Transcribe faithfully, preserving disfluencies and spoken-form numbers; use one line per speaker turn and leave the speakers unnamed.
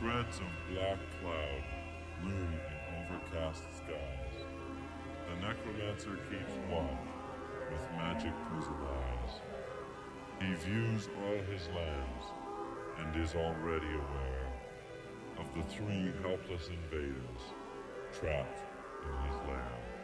Shreds of black cloud loom in overcast skies. The necromancer keeps watch with magic puzzle eyes. He views all his lands and is already aware of the three helpless invaders trapped in his lair.